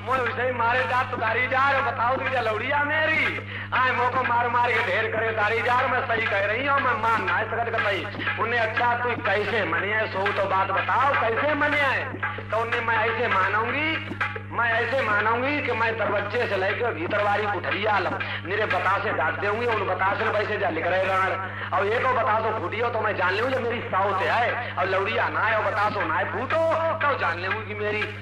मोए वैसे ही मारे जा तो तारी जा रहे बताओ तुझे लौड़िया मेरी आए मोको मार मार के ढेर करे तारी जा मैं सही कह रही हूँ मैं मान ना सकत कतई उन्हें अच्छा तू कैसे मने है सो तो बात बताओ कैसे मने है तो उन्हें मैं ऐसे मानूंगी कि मैं दरवाजे से लेकर भीतर वाली कुठरिया मेरे बतासे डांट दूंगी उन बतासे वैसे जा लिख रहे रण और एक बतासो फूटियो तो मैं जान लूँ जो मेरी साउथ है और लौड़िया ना है और बतासो ना है फूटो तो जान लूंगी कि मेरी